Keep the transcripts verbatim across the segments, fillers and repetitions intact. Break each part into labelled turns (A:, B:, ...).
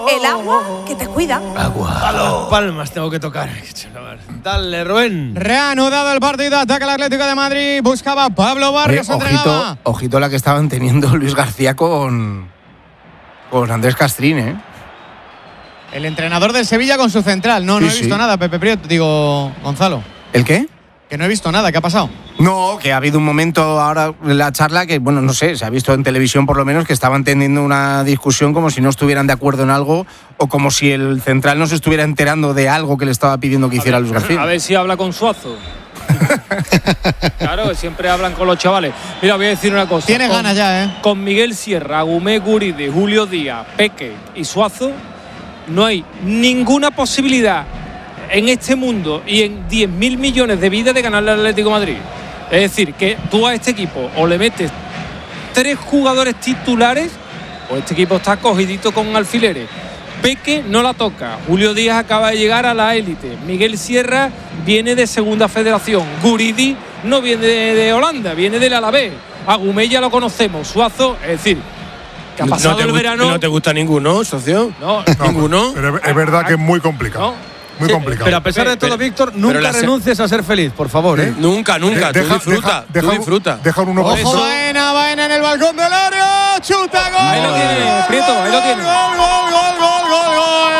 A: El agua que te cuida.
B: Agua.
C: A las palmas tengo que tocar. Dale, Rubén.
D: Reanudado el partido, ataca el Atlético de Madrid, buscaba Pablo Barrios,
B: Oye, ojito, ojito la que estaban teniendo Luis García con, con Andrés Castrín, ¿eh?
D: El entrenador del Sevilla con su central. No,
B: sí,
D: no he visto
B: sí.
D: nada, Pepe Prieto, digo, Gonzalo.
B: ¿El qué?
D: Que no he visto nada, ¿qué ha pasado?
B: No, que ha habido un momento ahora en la charla que, bueno, no sé, se ha visto en televisión por lo menos que estaban teniendo una discusión como si no estuvieran de acuerdo en algo o como si el central no se estuviera enterando de algo que le estaba pidiendo que hiciera
E: ver,
B: Luis García.
E: A ver si habla con Suazo. Claro, siempre hablan con los chavales. Mira, voy a decir una cosa.
D: Tiene
E: con,
D: ganas ya, ¿eh?
E: Con Miguel Sierra, Agumé, Guridi, Julio Díaz, Peque y Suazo, no hay ninguna posibilidad en este mundo y en diez mil millones de vidas de ganarle al Atlético de Madrid. Es decir, que tú a este equipo o le metes tres jugadores titulares o este equipo está cogidito con alfileres. Peque no la toca. Julio Díaz acaba de llegar a la élite. Miguel Sierra viene de Segunda Federación. Guridi no viene de, de Holanda, viene del Alavés. Agumé ya lo conocemos. Suazo, es decir, que ha pasado
C: no te
E: el
C: gusta,
E: verano.
C: ¿No te gusta ninguno, socio?
E: No,
F: No,
C: ninguno.
F: Pero es verdad que es muy complicado.
E: No.
F: Muy
E: Sí,
F: complicado.
C: Pero a pesar de todo,
E: Pero-
C: Víctor, nunca
B: la se-
C: renuncies a ser feliz, por favor, ¿eh? Nunca, nunca.
F: De-
C: tú disfruta,
F: deja,
C: tú disfruta.
F: Deja uno
D: Ojo,
F: poquito.
D: Baena, Baena en el balcón del área, chuta, gol.
E: Ahí lo tiene,
D: gol,
E: Prieto,
D: gol,
E: ahí lo tiene.
D: Gol, gol, gol, gol, gol,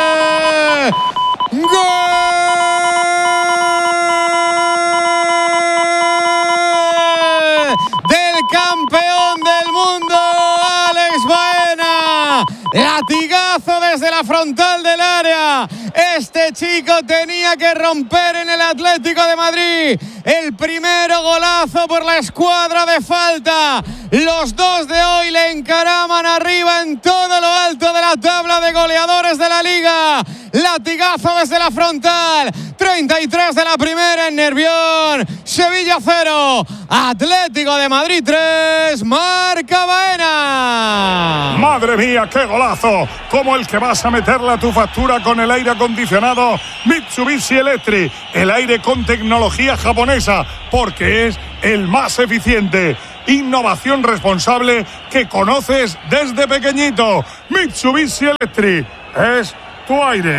D: gol. Gol del campeón del mundo, Alex Baena. Latigazo desde la frontal del área. Este chico tenía que romper en el Atlético de Madrid. El primero golazo por la escuadra de falta. Los dos de hoy le encaraman arriba en todo lo alto de la tabla de goleadores de la Liga. Latigazo desde la frontal. treinta y tres de la primera en Nervión. Sevilla cero. Atlético de Madrid tres. Marca Baena.
F: ¡Madre mía, qué golazo! Como el que vas a meterle a tu factura con el aire acondicionado Mitsubishi Electric. El aire con tecnología japonesa, porque es el más eficiente. Innovación responsable que conoces desde pequeñito. Mitsubishi Electric es tu aire.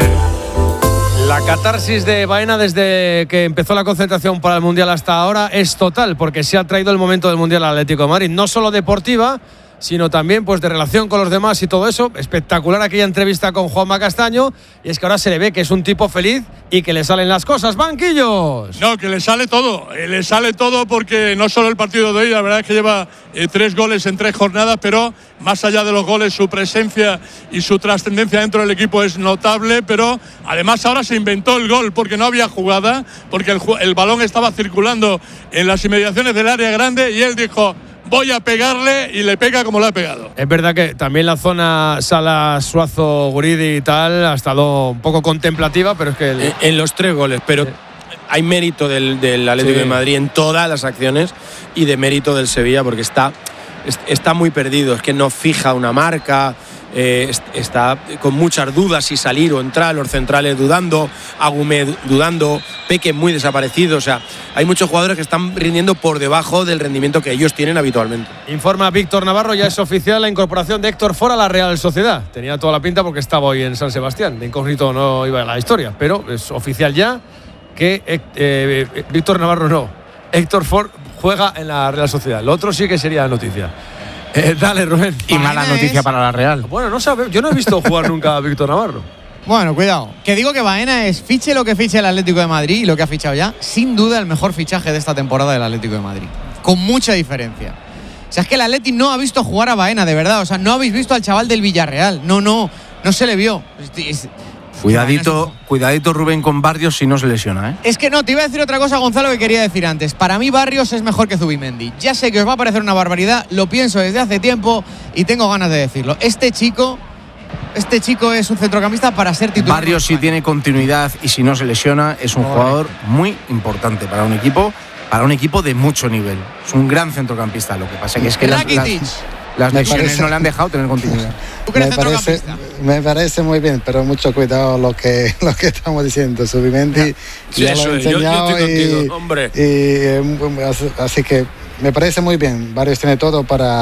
C: La catarsis de Baena desde que empezó la concentración para el Mundial hasta ahora es total, porque se ha traído el momento del Mundial al Atlético de Madrid, no solo deportiva, sino también pues de relación con los demás y todo eso. Espectacular aquella entrevista con Juanma Castaño, y es que ahora se le ve que es un tipo feliz y que le salen las cosas. ¡Banquillos!
G: No, que le sale todo, eh, le sale todo porque no solo el partido de hoy, la verdad es que lleva eh, tres goles en tres jornadas, pero más allá de los goles, su presencia y su trascendencia dentro del equipo es notable, pero además ahora se inventó el gol porque no había jugada, porque el, el balón estaba circulando en las inmediaciones del área grande y él dijo: voy a pegarle, y le pega como lo ha pegado.
C: Es verdad que también la zona Salas, Suazo, Guridi y tal ha estado un poco contemplativa, pero es que… El…
H: En, en los tres goles, pero… Sí. Hay mérito del, del Atlético sí. de Madrid en todas las acciones y de mérito del Sevilla porque está, está muy perdido, es que no fija una marca, eh, está con muchas dudas si salir o entrar, los centrales dudando, Agumé dudando, Peque muy desaparecido, o sea, hay muchos jugadores que están rindiendo por debajo del rendimiento que ellos tienen habitualmente.
C: Informa Víctor Navarro, ya es oficial la incorporación de Héctor Ford a la Real Sociedad. Tenía toda la pinta porque estaba hoy en San Sebastián, de incógnito no iba a la historia, pero es oficial ya que eh, eh, Víctor Navarro no, Héctor Ford juega en la Real Sociedad. Lo otro sí que sería noticia. Eh, dale, Rubén.
B: Y mala noticia es... para la Real.
C: Bueno, no sabe, yo no he visto jugar nunca a Víctor Navarro.
D: Bueno, cuidado. Que digo que Baena es, fiche lo que fiche el Atlético de Madrid y lo que ha fichado ya, sin duda el mejor fichaje de esta temporada del Atlético de Madrid. Con mucha diferencia. O sea, es que el Atlético no ha visto jugar a Baena, de verdad. O sea, no habéis visto al chaval del Villarreal. No, no, no se le vio. Es,
B: Cuidadito, cuidadito Rubén con Barrios si no se lesiona, ¿eh?
D: Es que no, te iba a decir otra cosa, Gonzalo, que quería decir antes. Para mí Barrios es mejor que Zubimendi. Ya sé que os va a parecer una barbaridad, lo pienso desde hace tiempo y tengo ganas de decirlo. Este chico, este chico es un centrocampista para ser titular.
B: Barrios si tiene continuidad y si no se lesiona es un Correcto. jugador muy importante para un equipo, para un equipo de mucho nivel. Es un gran centrocampista, lo que pasa que es que las, las, las lesiones parece, no le han dejado tener continuidad.
D: Me
I: parece, me parece muy bien, pero mucho cuidado lo que lo que estamos diciendo. Zubimendi
H: sí,
I: ya lo he enseñado yo, yo estoy contigo, y, hombre. Y, y, así que me parece muy bien. Barrios tiene todo para,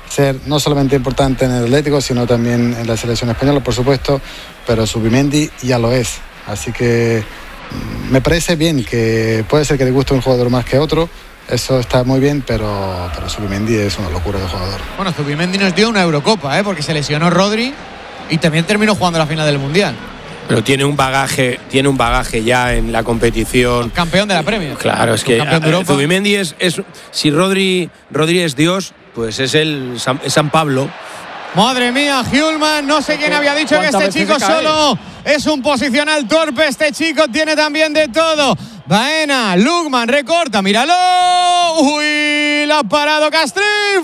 I: ser no solamente importante en el Atlético, sino también en la selección española, por supuesto, pero Zubimendi ya lo es. Así que me parece bien, que puede ser que le guste un jugador más que otro, eso está muy bien, pero, pero Zubimendi es una locura de jugador.
D: Bueno, Zubimendi nos dio una Eurocopa, ¿eh? Porque se lesionó Rodri y también terminó jugando la final del Mundial.
H: Pero tiene un bagaje, tiene un bagaje ya en la competición.
D: Campeón de la Premier.
H: Claro, es que Zubimendi es, es si Rodri, Rodri es Dios, pues es el San, es San Pablo.
D: Madre mía, Hjulmand, no sé quién había dicho que este chico solo es un posicional torpe, este chico tiene también de todo. Baena, Lukman, recorta, míralo. Uy, la ha parado Castrín,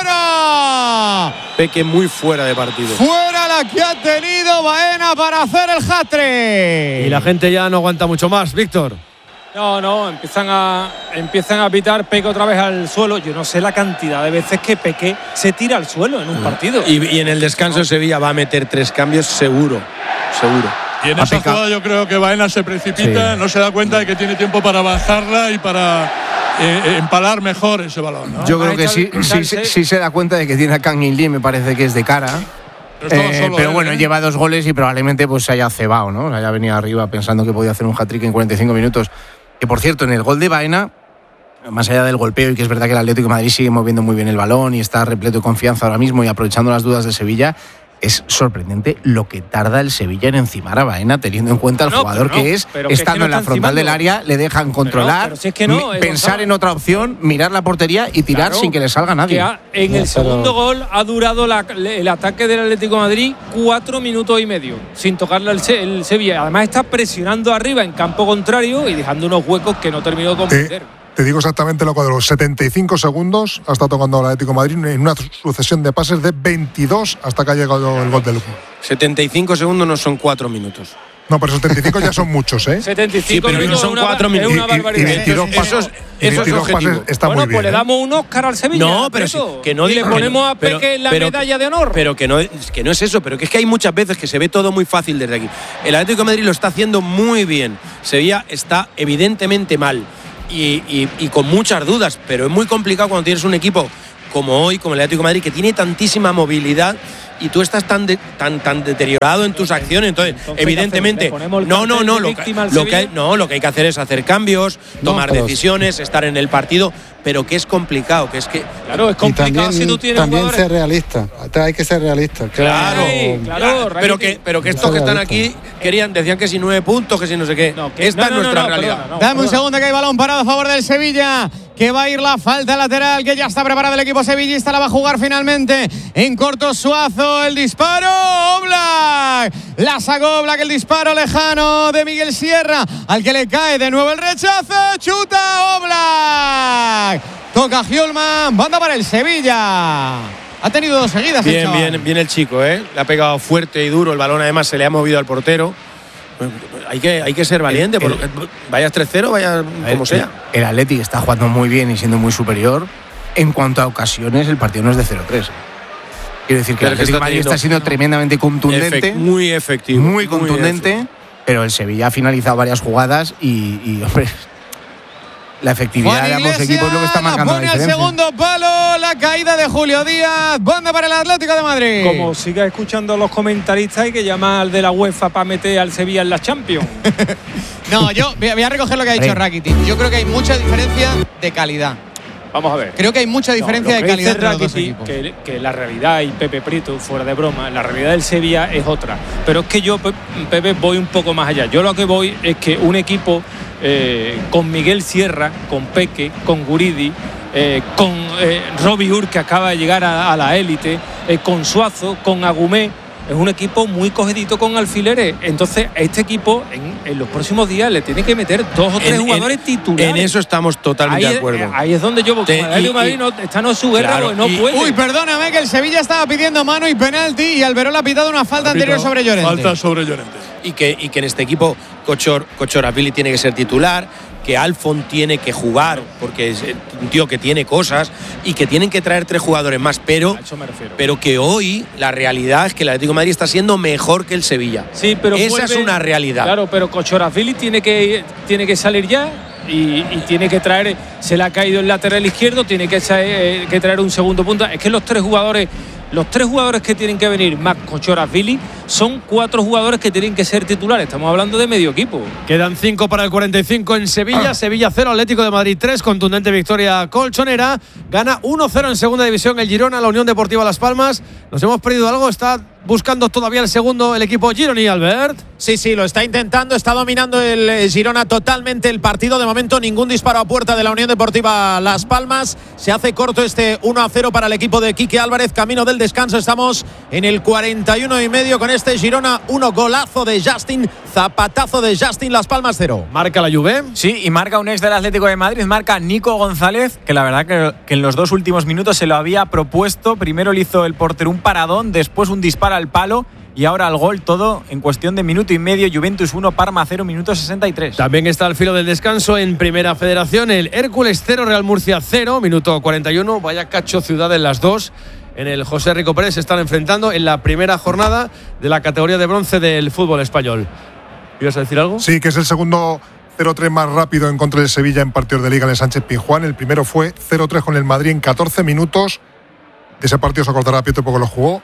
D: fuera.
H: Peque muy fuera de partido.
D: Fuera la que ha tenido Baena para hacer el hat-trick.
C: Y la gente ya no aguanta mucho más, Víctor.
E: No, no, empiezan a, empiezan a pitar Peque otra vez al suelo. Yo no sé la cantidad de veces que Peque se tira al suelo en un partido.
H: Y, y en el descanso Sevilla va a meter tres cambios seguro, seguro.
G: Y en esa jugada yo creo que Baena se precipita, sí. No se da cuenta de que tiene tiempo para bajarla y para eh, empalar mejor ese balón, ¿no?
B: Yo creo que sí, sí, sí, sí se da cuenta de que tiene a Kang In Lee, me parece que es de cara. Pero, eh, pero él, bueno, ¿eh? Lleva dos goles y probablemente pues se haya cebado, ¿no? Haya venido arriba pensando que podía hacer un hat-trick en cuarenta y cinco minutos. Que por cierto, en el gol de Baena, más allá del golpeo, y que es verdad que el Atlético de Madrid sigue moviendo muy bien el balón y está repleto de confianza ahora mismo y aprovechando las dudas de Sevilla, es sorprendente lo que tarda el Sevilla en encimar a Baena, teniendo en cuenta el no, jugador no, que es, estando que es que no en la frontal del área, le dejan controlar, pero no, pero si es que no, pensar en otra opción, mirar la portería y tirar claro, sin que le salga nadie.
E: Ha, en el segundo gol ha durado la, el ataque del Atlético de Madrid cuatro minutos y medio, sin tocarle el, el Sevilla. Además está presionando arriba en campo contrario y dejando unos huecos que no terminó de comprender.
A: Eh. Te digo exactamente lo que de los setenta y cinco segundos ha estado tocando el Atlético de Madrid en una sucesión de pases de veintidós hasta que ha llegado el gol del Lukman.
H: setenta y cinco segundos no son cuatro minutos.
A: No, pero setenta y cinco ya son muchos, ¿eh?
E: setenta y cinco
H: sí, pero
E: minutos
H: no son cuatro minutos.
E: Es una barbaridad.
A: Y, y veintidós pasos, y veintidós pases está
E: bueno,
A: muy bien.
E: Pues le damos un Oscar al Sevilla.
H: No, pero sí, que no
E: y le ponemos a Peque
H: pero,
E: la
H: pero,
E: medalla de honor.
H: Pero que no, que no es eso, pero que es que hay muchas veces que se ve todo muy fácil desde aquí. El Atlético de Madrid lo está haciendo muy bien. Sevilla está evidentemente mal. Y, y, y con muchas dudas, pero es muy complicado cuando tienes un equipo como hoy, como el Atlético de Madrid, que tiene tantísima movilidad y tú estás tan de, tan tan deteriorado en tus acciones. Entonces, Entonces evidentemente, no, no, no, lo, lo que hay, no, lo que hay que hacer es hacer cambios, tomar no, decisiones, estar en el partido, pero que es complicado, que es que
E: claro, es complicado
I: también,
E: si tú tienes
I: también
E: jugadores.
I: Ser realista, hay que ser realista.
H: Claro,
E: sí, claro,
H: pero que pero que estos que están aquí querían decían que si nueve puntos, que si no sé qué. No, que, Esta no, no, es nuestra no, realidad.
D: Perdona, no, Dame un segundo que hay balón parado a favor del Sevilla, que va a ir la falta lateral, que ya está preparado el equipo sevillista, la va a jugar finalmente en corto Suazo, el disparo, Oblak, la sacó Oblak, el disparo lejano de Miguel Sierra, al que le cae de nuevo el rechazo, chuta Oblak, toca Hjulmand, banda para el Sevilla. Ha tenido dos seguidas.
H: Bien, bien, bien el chico, ¿eh? Le ha pegado fuerte y duro, el balón además se le ha movido al portero. Hay que, hay que ser valiente, el, el, vayas tres cero, vaya como
B: el,
H: sea.
B: El Atleti está jugando muy bien y siendo muy superior. En cuanto a ocasiones, el partido no es de cero tres. Quiero decir que el Atlético de Madrid está siendo tremendamente contundente.
H: Efect, muy efectivo.
B: Muy contundente, muy pero el Sevilla ha finalizado varias jugadas y, y hombre, la efectividad de ambos equipos es lo que está marcando la diferencia.
D: Pone al segundo palo la caída de Julio Díaz. Banda para el Atlético de Madrid.
E: Como siga escuchando a los comentaristas, hay que llamar al de la UEFA para meter al Sevilla en la Champions.
D: No, yo voy a recoger lo que ha dicho Rakitic. Yo creo que hay mucha diferencia de calidad.
E: Vamos a ver.
D: Creo que hay mucha diferencia
E: no,
D: de calidad entre los dos
E: equipos. Que, que la realidad, y Pepe Prieto, fuera de broma, la realidad del Sevilla es otra. Pero es que yo, Pepe, voy un poco más allá. Yo lo que voy es que un equipo eh, con Miguel Sierra, con Peque, con Guridi, eh, con eh, Robbie Ur, que acaba de llegar a, a la élite, eh, con Suazo, con Agumé, es un equipo muy cogedito con alfileres. Entonces, a este equipo en, en los próximos días le tiene que meter dos o tres en,
H: jugadores
E: en, titulares.
H: En eso estamos totalmente
E: ahí
H: de acuerdo.
E: Es, ahí es donde yo voy. Te, el Madrid no, está no es su guerra, claro, no y, puede.
D: Uy, perdóname, que el Sevilla estaba pidiendo mano y penalti y Alberola ha pitado una falta Repito, anterior sobre Llorente.
G: Falta sobre Llorente.
H: Y que, y que en este equipo Kochor, Kochoravili tiene que ser titular, que Alfon tiene que jugar, porque es un tío que tiene cosas y que tienen que traer tres jugadores más, pero, pero que hoy la realidad es que el Atlético de Madrid está siendo mejor que el Sevilla.
E: Sí, pero
H: esa
E: vuelve,
H: es una realidad.
E: Claro, pero Kochoravili tiene que, tiene que salir ya. y, y tiene que traer, se le ha caído el lateral izquierdo, tiene que, eh, que traer un segundo punta. Es que los tres jugadores Los tres jugadores que tienen que venir más Kochoras-Vili son cuatro jugadores que tienen que ser titulares. Estamos hablando de medio equipo.
C: Quedan cinco para el cuarenta y cinco en Sevilla. Ah. Sevilla cero, Atlético de Madrid tres. Contundente victoria colchonera. Gana uno cero en segunda división el Girona, la Unión Deportiva Las Palmas. ¿Nos hemos perdido algo? Está buscando todavía el segundo el equipo gironí, Albert.
J: Sí, sí, lo está intentando. Está dominando el Girona totalmente el partido. De momento ningún disparo a puerta de la Unión Deportiva Las Palmas. Se hace corto este uno a cero para el equipo de Quique Álvarez. Camino del descanso. Estamos en el cuarenta y uno y medio con este Girona uno. Golazo de Justin, zapatazo de Justin, Las Palmas cero.
C: Marca la Juve.
K: Sí, y marca un ex del Atlético de Madrid. Marca Nico González, que la verdad que, que en los dos últimos minutos se lo había propuesto. Primero le hizo el portero un paradón, después un disparo al palo. Y ahora el gol, todo en cuestión de minuto y medio. Juventus uno, Parma cero, minuto sesenta y tres.
C: También está al filo del descanso en Primera Federación. El Hércules cero, Real Murcia cero, minuto cuarenta y uno. Vaya cacho ciudad en las dos. En el José Rico Pérez se están enfrentando en la primera jornada de la categoría de bronce del fútbol español. ¿Ibas a decir algo?
A: Sí, que es el segundo cero tres más rápido en contra del Sevilla en partidos de Liga en el Sánchez Pizjuán. El primero fue cero tres con el Madrid en catorce minutos. De ese partido se acordará Pietro porque lo jugó.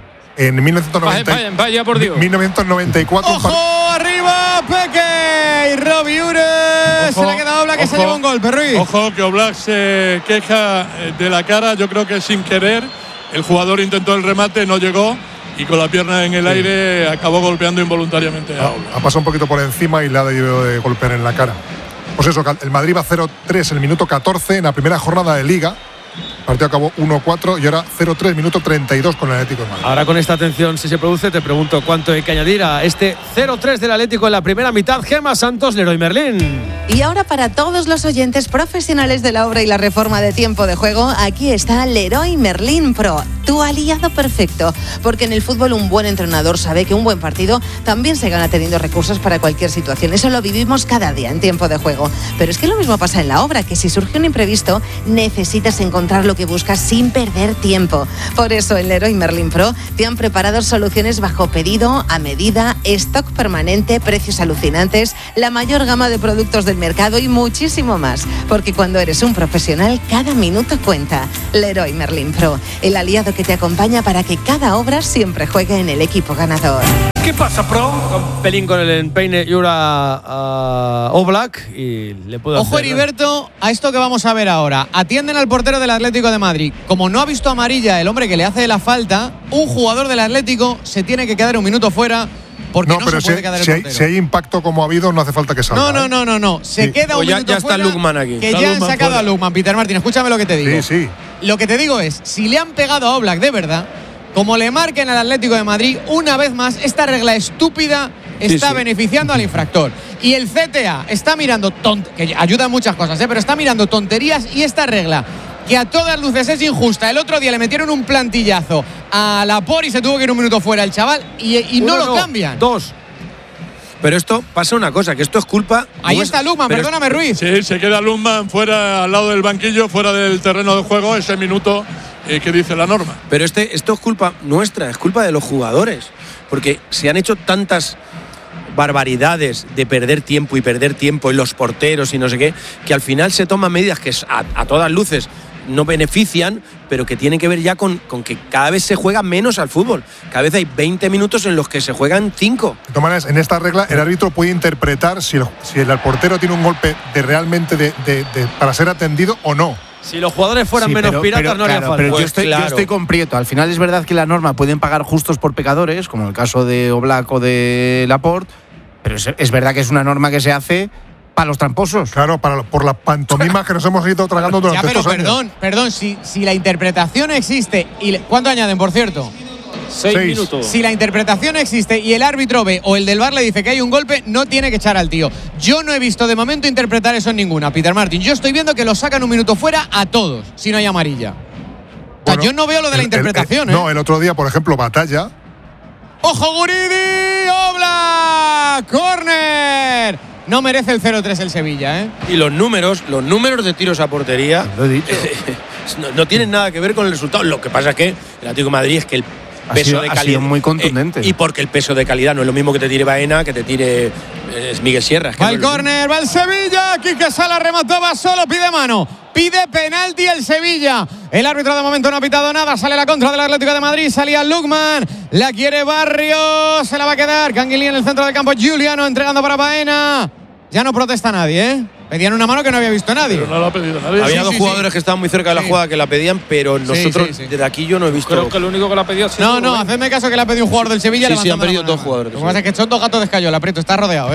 A: En mil novecientos noventa,
E: vaya, vaya, por Dios.
A: mil novecientos noventa y cuatro.
J: ¡Ojo! ¡Arriba! ¡Peque! Y Robbie Ures. Se le ha quedado Oblak, que se lleva un golpe, Ruiz.
G: Ojo, que Oblak se queja de la cara. Yo creo que sin querer. El jugador intentó el remate, no llegó. Y con la pierna en el sí. aire acabó golpeando involuntariamente a Oblak.
A: Ha pasado un poquito por encima y le ha debido de golpear en la cara. Pues eso, el Madrid va cero tres en el minuto catorce en la primera jornada de Liga. El partido acabó uno cuatro y ahora cero tres, minuto treinta y dos con el Atlético de Madrid.
C: Ahora con esta atención, si se produce, te pregunto cuánto hay que añadir a este cero tres del Atlético en la primera mitad. Gemma Santos, Leroy Merlín.
L: Y ahora para todos los oyentes profesionales de la obra y la reforma de tiempo de juego, aquí está Leroy Merlín Pro, tu aliado perfecto. Porque en el fútbol un buen entrenador sabe que un buen partido también se gana teniendo recursos para cualquier situación. Eso lo vivimos cada día en tiempo de juego. Pero es que lo mismo pasa en la obra, que si surge un imprevisto, necesitas encontrar lo que buscas sin perder tiempo. Por eso en Leroy Merlin Pro te han preparado soluciones bajo pedido, a medida, stock permanente, precios alucinantes, la mayor gama de productos del mercado y muchísimo más. Porque cuando eres un profesional, cada minuto cuenta. Leroy Merlin Pro, el aliado que te acompaña para que cada obra siempre juegue en el equipo ganador.
C: ¿Qué pasa, Pro? Un pelín con el empeine y ahora uh, Oblak y le puedo
J: Ojo,
C: hacer,
J: Heriberto, a esto que vamos a ver ahora. Atienden al portero del Atlético de Madrid. Como no ha visto amarilla el hombre que le hace la falta, un jugador del Atlético se tiene que quedar un minuto fuera porque no, no
A: pero
J: se puede
A: si,
J: quedar el
A: si
J: portero.
A: Hay, si hay impacto como ha habido, no hace falta que salga.
J: No, no, no, no, no. Se
A: sí.
J: queda un
H: pues ya,
J: minuto
H: ya
J: fuera.
H: está Lukman aquí.
J: Que
H: está
J: ya
H: Lukman
J: han sacado
H: fuera.
J: a Lukman. Peter Martín, escúchame lo que te digo.
A: Sí, sí.
J: Lo que te digo es, si le han pegado a Oblak de verdad, como le marquen al Atlético de Madrid, una vez más, esta regla estúpida está sí, sí. beneficiando al infractor. Y el C T A está mirando, tont que ayuda en muchas cosas, ¿eh? pero está mirando tonterías y esta regla, que a todas luces es injusta. El otro día le metieron un plantillazo a Laporte y se tuvo que ir un minuto fuera el chaval y, y no, no lo cambian.
C: Dos.
H: Pero esto pasa una cosa, que esto es culpa.
J: Ahí
H: no
J: está
H: es,
J: Lukman, perdóname,
G: es,
J: Ruiz.
G: Sí, se queda Lukman fuera, al lado del banquillo, fuera del terreno de juego, ese minuto eh, que dice la norma.
H: Pero este, esto es culpa nuestra, es culpa de los jugadores. Porque se han hecho tantas barbaridades de perder tiempo y perder tiempo en los porteros y no sé qué, que al final se toman medidas que a, a todas luces no benefician, pero que tienen que ver ya con, con que cada vez se juega menos al fútbol. Cada vez hay veinte minutos en los que se juegan cinco.
A: De todas maneras, en esta regla el árbitro puede interpretar si el, si el portero tiene un golpe de realmente de, de, de, para ser atendido o no.
C: Si los jugadores fueran
B: sí,
C: menos
B: pero,
C: piratas,
B: pero,
C: no haría
B: claro,
C: falta.
B: Pero
C: pues
B: yo, estoy,
C: claro.
B: yo estoy con Prieto. Al final es verdad que la norma pueden pagar justos por pecadores, como el caso de Oblak o de Laporte, pero es, es verdad que es una norma que se hace para los tramposos.
A: Claro, para, por las pantomimas que nos hemos ido tragando durante
J: ya, pero
A: estos
J: perdón,
A: años.
J: Perdón, si, si la interpretación existe y le, ¿cuánto añaden, por cierto?
E: Seis, Seis minutos.
J: Si la interpretación existe y el árbitro ve o el del V A R le dice que hay un golpe, no tiene que echar al tío. Yo no he visto de momento interpretar eso en ninguna, Peter Martin. Yo estoy viendo que lo sacan un minuto fuera a todos, si no hay amarilla. O sea, bueno, yo no veo lo de la
A: el,
J: interpretación.
A: El, el,
J: ¿eh?
A: No, el otro día, por ejemplo, Batalla.
J: ¡Ojo, Guridi! ¡Oblak! ¡Córner! No merece el cero tres el Sevilla, ¿eh?
H: Y los números, los números de tiros a portería
B: lo he dicho.
H: no, no tienen nada que ver con el resultado. Lo que pasa es que el Atlético de Madrid es que el
B: Ha
H: peso
B: sido,
H: de
B: ha
H: calidad.
B: sido muy contundente.
H: Eh, y porque el peso de calidad no es lo mismo que te tire Baena, que te tire eh, Miguel Sierra. Es que
J: Va
H: no
J: el
H: es lo
J: córner, va el Sevilla. Quique Sala remató, va solo, pide mano. Pide penalti el Sevilla. El árbitro de momento no ha pitado nada. Sale la contra del Atlético de Madrid. Salía Lukman. La quiere Barrios. Se la va a quedar. Canguilí en el centro del campo. Juliano entregando para Baena. Ya no protesta nadie, ¿eh? Pedían una mano que no había visto nadie.
G: Pero no lo ha pedido nadie.
H: Había
J: Sí,
H: dos
J: sí,
H: jugadores
J: sí.
H: que estaban muy cerca de la
J: Sí.
H: jugada que la pedían, pero nosotros
J: sí, sí.
H: desde aquí yo no he visto.
E: Creo que el único que la ha pedido ha sido
J: No, no,
E: Rubén.
J: hacedme caso que le ha pedido un jugador del Sevilla.
H: Sí, sí,
J: levantando
H: han perdido
J: la mano.
H: dos jugadores.
J: Lo que pasa es que son dos gatos de escayola, Prieto, está rodeado,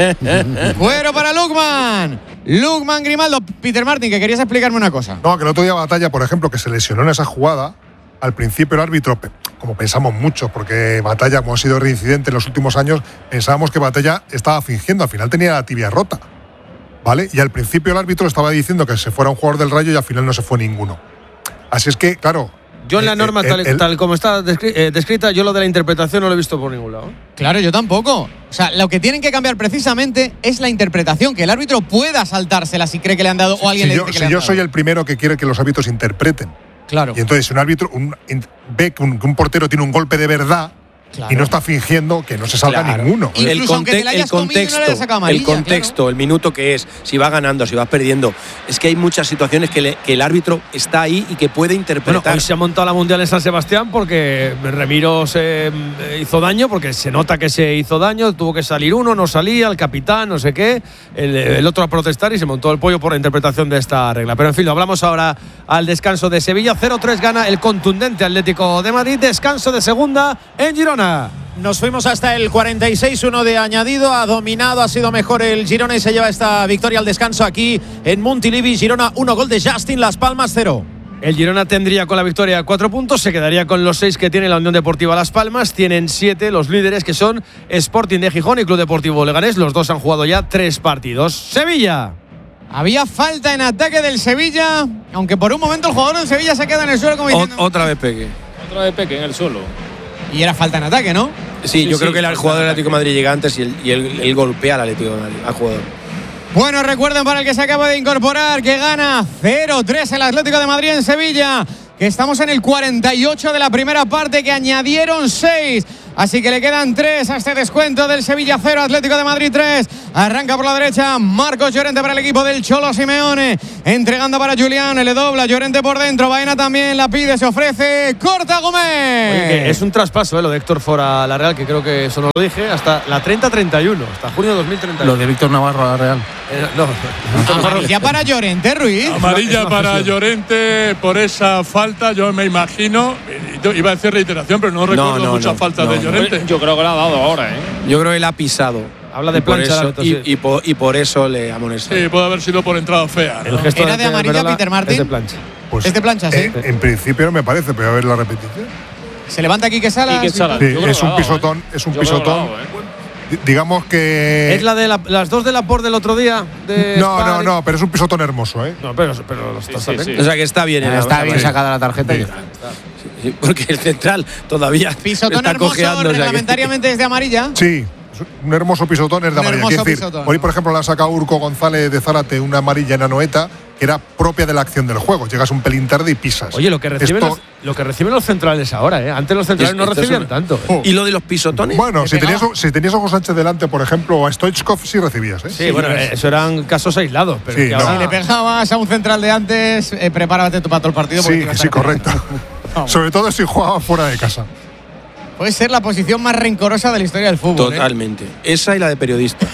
J: ¿eh? Cuero para Lukman. Lukman, Grimaldo. Peter Martin, que querías explicarme una cosa.
A: No, que el otro día Batalla, por ejemplo, que se lesionó en esa jugada, al principio el árbitro, como pensamos muchos, porque Batalla, como ha sido reincidente en los últimos años, pensábamos que Batalla estaba fingiendo, al final tenía la tibia rota, ¿vale? Y al principio el árbitro estaba diciendo que se fuera un jugador del Rayo y al final no se fue ninguno. Así es que, claro…
C: Yo en la
A: eh,
C: norma,
A: el-
C: tal,
A: el-
C: tal como está descri- eh, descrita, yo lo de la interpretación no lo he visto por ningún lado.
J: Claro, yo tampoco. O sea, lo que tienen que cambiar precisamente es la interpretación, que el árbitro pueda saltársela si cree que le han dado o alguien
A: si
J: le
A: yo,
J: dice que
A: si
J: le han
A: yo
J: dado.
A: soy el primero que quiere que los árbitros interpreten.
J: Claro.
A: Y entonces, si un árbitro un- in- ve que un, que un portero tiene un golpe de verdad
J: Claro.
A: y no está fingiendo, que no se salga
H: Claro.
A: ninguno.
J: Y-
H: El,
J: Incluso aunque te
H: conte-
J: la
H: el
J: hayas comido y no le
H: contexto,
J: hayas sacado amarilla,
H: el contexto, el minuto que es, si vas ganando, si vas perdiendo. Es que hay muchas situaciones que, le- que el árbitro está ahí y que puede
C: Bueno,
H: interpretar.
C: hoy se ha montado la Mundial en San Sebastián porque Remiro se eh, hizo daño, porque se nota que se hizo daño, tuvo que salir uno, no salía, el capitán, no sé qué, el, el otro a protestar y se montó el pollo por la interpretación de esta regla. Pero en fin, lo hablamos ahora al descanso de Sevilla. cero tres gana el contundente Atlético de Madrid. Descanso de segunda en Girona.
M: Nos fuimos hasta el cuarenta y seis, uno de añadido, ha dominado, ha sido mejor el Girona y se lleva esta victoria al descanso aquí en Montilivi. Girona, uno, gol de Justin, Las Palmas, cero.
C: El Girona tendría con la victoria cuatro puntos, se quedaría con los seis que tiene la Unión Deportiva Las Palmas. Tienen siete los líderes, que son Sporting de Gijón y Club Deportivo Leganés. Los dos han jugado ya tres partidos. Sevilla.
J: Había falta en ataque del Sevilla, aunque por un momento el jugador del Sevilla se queda en el suelo como diciendo…
H: Ot- otra vez Peque.
E: Otra vez Peque en el suelo.
J: Y era falta en ataque, ¿no?
H: Sí,
E: Sí,
H: yo
E: sí,
H: creo que el
E: falta
H: jugador
E: de
H: del Atlético de Madrid llega antes y él, y él- él golpea al Atlético de Madrid, al jugador.
J: Bueno, recuerden para el que se acaba de incorporar que gana cero tres el Atlético de Madrid en Sevilla, que estamos en el cuarenta y ocho de la primera parte, que añadieron seis. Así que le quedan tres a este descuento del Sevilla cero, Atlético de Madrid tres. Arranca por la derecha Marcos Llorente para el equipo del Cholo Simeone. Entregando para Julián, le dobla Llorente por dentro. Baena también la pide, se ofrece. Corta Gómez.
C: Oye, que es un traspaso, ¿eh? Lo de Héctor Fora a la Real, que creo que eso no lo dije, hasta la treinta treinta y uno, hasta junio de dos mil treinta y uno.
B: Lo de Víctor Navarro a la Real.
C: Eh, no,
J: Amarilla para Llorente, Ruiz.
G: Amarilla
C: Es una
G: para
C: cesión.
G: Llorente por esa falta, yo me imagino. eh, yo Iba a decir reiteración, pero no recuerdo
H: no,
G: muchas
H: no,
G: faltas
H: no,
G: de
H: no.
G: Llorente.
E: Yo creo que la ha dado ahora, ¿eh?
H: Yo creo que él ha pisado.
C: Habla de
H: Y por
C: plancha,
H: eso-
C: Alberto,
H: y,
C: sí.
H: y por, y por eso le amonesta.
G: Sí, puede haber sido por entrada fea. ¿no?
C: El gesto
J: ¿Era de amarilla,
C: Perola
J: Peter Martin?
C: es de plancha.
A: Pues,
J: Es de plancha, sí.
A: eh, en principio no me parece, pero a ver la repetición.
J: Se levanta Quique Salas.
E: Quique Salas.
A: Sí,
E: Yo creo
A: es
E: que
A: un
E: la ha dado,
A: pisotón,
E: ¿eh?
A: es un
E: Yo creo que la ha
A: pisotón.
E: dado, ¿eh?
A: Di- Digamos que…
C: ¿Es la de la- las dos de la por del otro día? De
A: No, no,
C: Sparring?
A: no, pero es un pisotón hermoso, ¿eh?
C: No, pero, pero está
E: Sí, sí,
C: bien.
E: sí.
H: O sea que está bien. en la-
B: Está bien
H: sí.
B: sacada la tarjeta. y-
H: Sí, porque el central todavía
J: Pisotón
H: está
J: hermoso,
H: cojeando. o sea que-
J: reglamentariamente es de amarilla.
A: Sí, es un hermoso pisotón es de
J: Un
A: amarilla.
J: hermoso
A: Quiero decir,
J: pisotón,
A: hoy,
J: ¿no?
A: por ejemplo, le ha sacado Urco González de Zárate una amarilla en Anoeta que era propia de la acción del juego. Llegas un pelín tarde y pisas.
C: Oye, lo que reciben,
A: Esto-
C: los, lo que reciben los centrales ahora, ¿eh? Antes los centrales
H: Es-
C: no
H: esto es
C: recibían
H: una-
C: tanto. ¿eh?
H: ¿Y lo de los pisotones?
A: Bueno,
J: Le
A: si tenías,
J: pegaba.
A: si tenías a Hugo Sánchez delante, por ejemplo, o a Stoichkov, sí recibías, ¿eh?
C: Sí, bueno, eh, eso eran casos aislados. Pero
A: Sí,
C: que
A: no.
C: ahora-
J: Si le pegabas a un central de antes, eh, prepárate tú para todo el partido. porque
A: Sí,
J: te ibas a
A: sí,
J: meter.
A: correcto. Sobre todo si jugaba fuera de casa.
J: Puede ser la posición más rencorosa de la historia del fútbol. ¿eh?
H: Totalmente. Esa y la de periodista.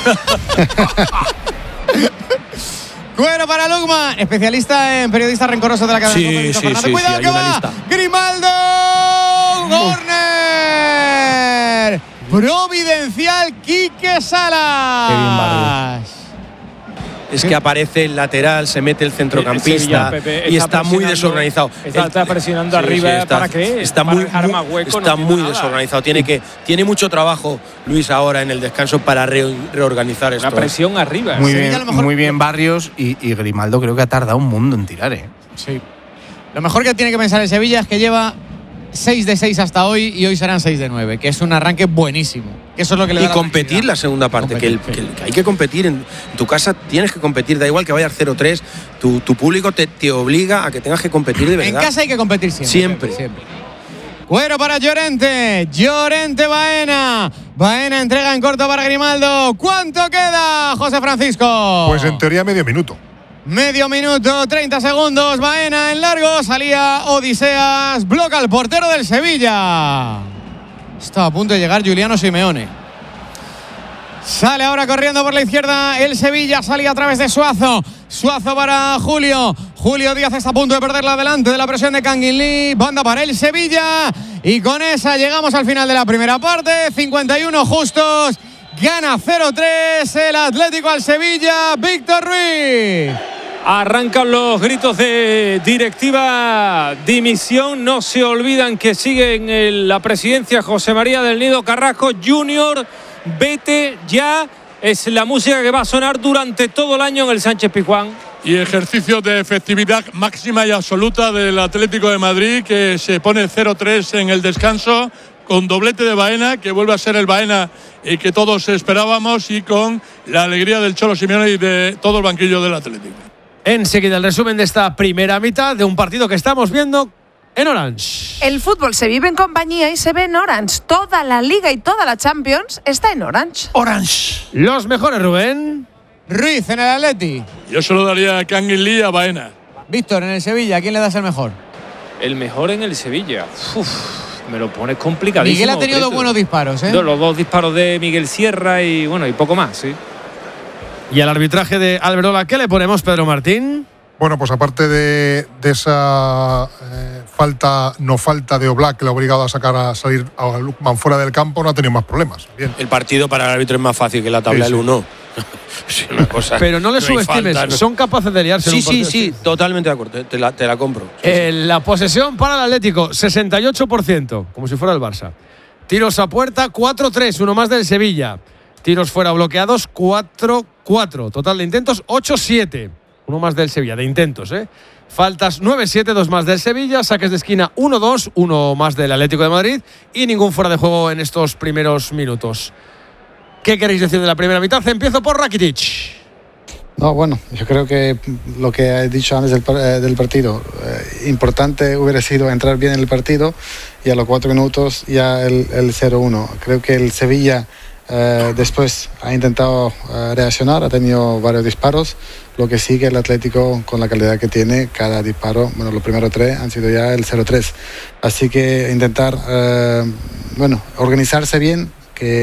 J: Cuero para Lukman, especialista en periodistas rencorosos de la cadena.
H: Sí,
J: Cope, Víctor
H: sí,
J: Fernández.
H: sí,
J: Cuidado
H: sí,
J: que
H: hay una
J: va.
H: lista.
J: Grimaldo. Corner. Providencial Quique Salas.
B: Qué bien, Barrios.
H: Es que aparece el lateral, se mete el centrocampista
E: Sevilla, Pepe,
H: y
E: está
H: está muy
E: presionando-
H: desorganizado.
E: está-
H: El-
E: está presionando
H: Sí,
E: arriba,
H: sí, está-
E: ¿para qué?
H: Está
E: Para
H: muy,
E: dejar
H: muy-
E: más hueco, no
H: está
E: tiene
H: muy
E: nada.
H: desorganizado. Tiene que tiene mucho trabajo Luis ahora en el descanso para re- reorganizar esto.
E: La presión arriba.
B: Muy
J: Sevilla
B: bien,
J: a lo mejor-
B: muy bien Barrios y, y Grimaldo creo que ha tardado un mundo en tirar, ¿eh?
J: Sí. Lo mejor que tiene que pensar el Sevilla es que lleva seis de seis hasta hoy y hoy serán seis de nueve, que es un arranque buenísimo. Que eso es lo que le da
H: Y
J: la
H: competir
J: tranquilidad.
H: la segunda parte, que, el-
J: Competir,
H: que el- que hay que competir. En tu casa tienes que competir, da igual que vayas cero tres, tu, tu público te, te obliga a que tengas que competir de
J: En
H: verdad.
J: casa hay que competir siempre.
H: Siempre.
J: siempre. Cuero para Llorente. Llorente Baena. Baena entrega en corto para Grimaldo. ¿Cuánto queda, José Francisco?
A: Pues en teoría medio minuto.
J: Medio minuto, treinta segundos. Baena en largo. Salía Odiseas. Bloca al portero del Sevilla. Está a punto de llegar Giuliano Simeone. Sale ahora corriendo por la izquierda el Sevilla. Salía a través de Suazo. Suazo para Julio. Julio Díaz está a punto de perderla delante de la presión de Kangin Lee. Banda para el Sevilla. Y con esa llegamos al final de la primera parte. cincuenta y uno justos. Gana cero tres el Atlético al Sevilla. Víctor Ruiz.
E: Arrancan los gritos de directiva, dimisión. No se olvidan que sigue en la presidencia José María del Nido Carrasco Junior. Vete ya. Es la música que va a sonar durante todo el año en el Sánchez Pizjuán.
G: Y ejercicio de efectividad máxima y absoluta del Atlético de Madrid, que se pone cero tres en el descanso, con doblete de Baena, que vuelve a ser el Baena y que todos esperábamos, y con la alegría del Cholo Simeone y de todo el banquillo del Atlético.
C: Enseguida el resumen de esta primera mitad de un partido que estamos viendo en Orange.
N: El fútbol se vive en compañía y se ve en Orange. Toda la Liga y toda la Champions está en Orange.
C: Orange. Los mejores, Rubén.
J: Ruiz en el Atleti.
G: Yo se lo daría a Kangin Lee y a Baena.
J: Víctor en el Sevilla. ¿A quién le das el mejor?
E: El mejor en el Sevilla. Uf, me lo pones complicadísimo.
J: Miguel ha tenido dos buenos disparos, ¿eh?
E: Los dos disparos de Miguel Sierra y bueno, y poco más, sí.
C: Y al arbitraje de Alberola, ¿qué le ponemos, Pedro Martín?
A: Bueno, pues aparte de, de esa eh, falta, no falta de Oblak, que le ha obligado a sacar a salir a Lukman fuera del campo, no ha tenido más problemas. Bien.
H: El partido para el árbitro es más fácil que la tabla
A: Sí,
H: del
A: sí.
H: uno. Sí, una cosa.
C: Pero no le
H: hay
C: subestimes,
H: falta, no.
C: son capaces de liarse.
H: Sí,
C: en un
H: sí,
C: partido
H: sí,
C: así.
H: totalmente de acuerdo. Te la, te la compro. Sí,
C: Eh, la posesión para el Atlético, sesenta y ocho por ciento, como si fuera el Barça. Tiros a puerta, cuatro tres, uno más del Sevilla. Tiros fuera bloqueados, cuatro cuatro. Total de intentos, ocho siete. Uno más del Sevilla, de intentos, ¿eh? Faltas nueve siete, dos más del Sevilla. Saques de esquina uno dos, uno más del Atlético de Madrid. Y ningún fuera de juego en estos primeros minutos. ¿Qué queréis decir de la primera mitad? Empiezo por Rakitic.
I: No, bueno, yo creo que lo que he dicho antes del, eh, del partido, eh, importante hubiera sido entrar bien en el partido y a los cuatro minutos ya el, el cero uno. Creo que el Sevilla eh, después ha intentado eh, reaccionar, ha tenido varios disparos, lo que sí que el Atlético, con la calidad que tiene, cada disparo, bueno, los primeros tres han sido ya el cero tres. Así que intentar, eh, bueno, organizarse bien,